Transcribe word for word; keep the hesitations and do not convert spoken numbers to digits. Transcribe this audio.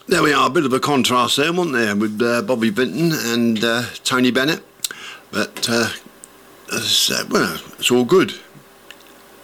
There we are, a bit of a contrast there, wasn't there, with uh, Bobby Vinton and uh, Tony Bennett. But, uh, as, uh, well, it's all good.